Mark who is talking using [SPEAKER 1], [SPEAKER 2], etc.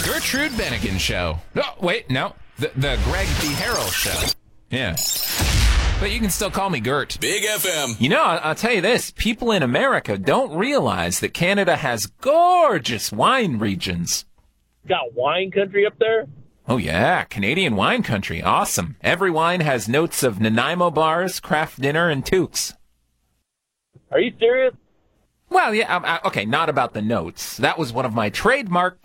[SPEAKER 1] Gertrude Bennigan Show. Oh, wait, no. The Greg D. Harrell Show. Yeah. But you can still call me Gert.
[SPEAKER 2] Big FM.
[SPEAKER 1] You know, I'll tell you this. People in America don't realize that Canada has gorgeous wine regions.
[SPEAKER 3] Got wine country up there?
[SPEAKER 1] Oh, yeah. Canadian wine country. Awesome. Every wine has notes of Nanaimo bars, craft dinner, and toques.
[SPEAKER 3] Are you serious?
[SPEAKER 1] Well, yeah. Okay, not about the notes. That was one of my trademark